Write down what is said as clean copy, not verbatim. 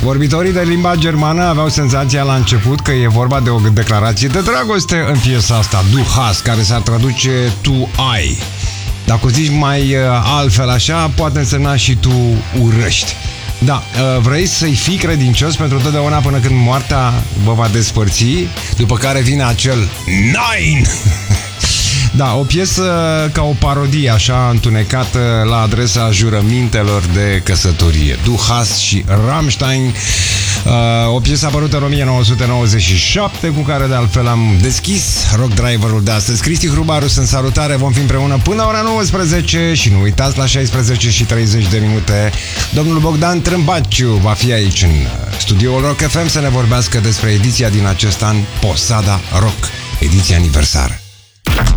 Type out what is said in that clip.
Vorbitorii de limba germană aveau senzația la început că e vorba de o declarație de dragoste în piesa asta, Du hast, care s-ar traduce tu ai. Dacă o zici mai altfel așa, poate însemna și tu urăști. Da, vrei să-i fii credincios pentru totdeauna până când moartea vă va despărți, după care vine acel Nein! Da, o piesă ca o parodie așa întunecată la adresa jurămintelor de căsătorie. Du hast și Rammstein, o piesă apărută în 1997 cu care de altfel am deschis Rock Driver-ul de astăzi. Cristi Hrubaru, sunt salutare, vom fi împreună până ora 19 și nu uitați la 16 și 30 de minute domnul Bogdan Trâmbaciu va fi aici în studioul Rock FM să ne vorbească despre ediția din acest an Posada Rock, ediția aniversară.